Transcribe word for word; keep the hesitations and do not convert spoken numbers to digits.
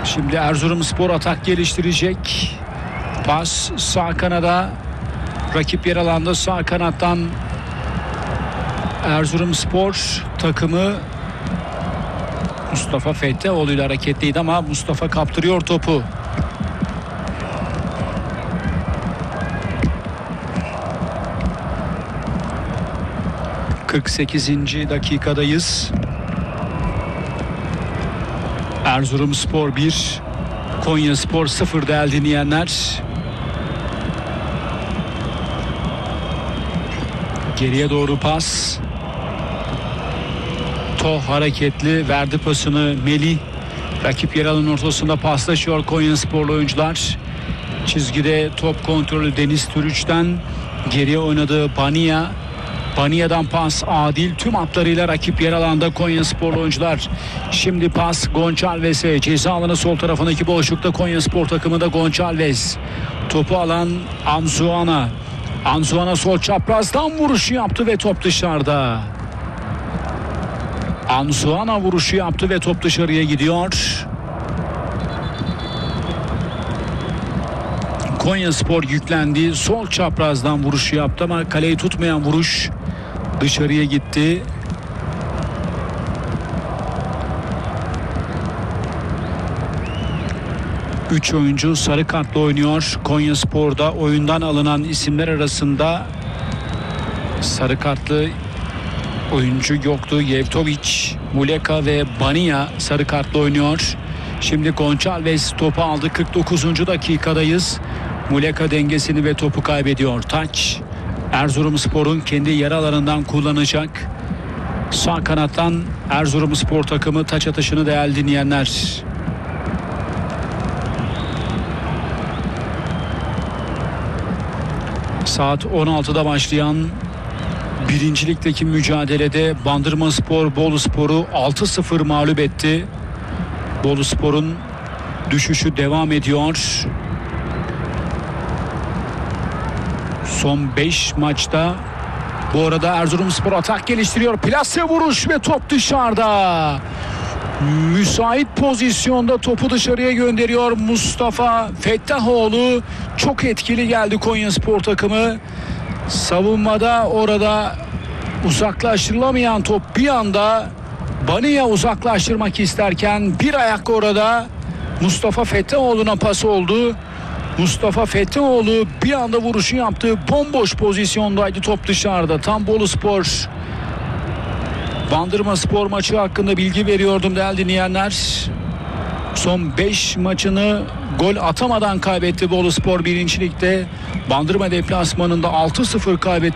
Şimdi Erzurumspor atak geliştirecek. Pas sağ kanada. Rakip yer alanda sağ kanattan Erzurumspor takımı Mustafa Fetteoğlu ile hareketliydi ama Mustafa kaptırıyor topu. kırk sekizinci dakikadayız. Erzurumspor bir, Konyaspor sıfır değerli dinleyenler. Geriye doğru pas. To hareketli verdi pasını Melih. Rakip yer alanın ortasında paslaşıyor Konyasporlu oyuncular. Çizgide top kontrolü Deniz Türüç'ten, geriye oynadığı Bania. Bania'dan pas Adil, tüm hatlarıyla rakip yer alanda Konyasporlu oyuncular. Şimdi pas Gonçalves'e, ceza alanı sol tarafındaki boşlukta Konyaspor takımında Gonçalves. Topu alan Anzuana. Anzuana sol çaprazdan vuruşu yaptı ve top dışarıda. Anzuana vuruşu yaptı ve top dışarıya gidiyor. Konyaspor yüklendi. Sol çaprazdan vuruşu yaptı ama kaleyi tutmayan vuruş dışarıya gitti. Üç oyuncu sarı kartla oynuyor. Konyaspor'da oyundan alınan isimler arasında sarı kartlı oyuncu yoktu. Yevtovic, Muleka ve Bania sarı kartla oynuyor. Şimdi Gonçalves topu aldı. kırk dokuzuncu dakikadayız. Muleka dengesini ve topu kaybediyor. Taç Erzurumspor'un kendi yer alanından kullanacak. Sağ kanattan Erzurumspor takımı taç atışını değerli dinleyenler. Saat on altıda başlayan birincilikteki mücadelede Bandırmaspor Boluspor'u altı sıfır mağlup etti. Boluspor'un düşüşü devam ediyor. Son beş maçta. Bu arada Erzurumspor atak geliştiriyor. Plase vuruş ve top dışarıda. Müsait pozisyonda topu dışarıya gönderiyor Mustafa Fettahoğlu. Çok etkili geldi Konyaspor takımı. Savunmada orada uzaklaştırılamayan top bir anda Bania uzaklaştırmak isterken bir ayak orada Mustafa Fettahoğlu'na pas oldu. Mustafa Fettahoğlu bir anda vuruşu yaptı. Bomboş pozisyondaydı, top dışarıda. Tam Boluspor Bandırmaspor maçı hakkında bilgi veriyordum değerli dinleyenler. Son beş maçını gol atamadan kaybetti Boluspor birincilikte. Bandırma deplasmanında altı sıfır kaybetti.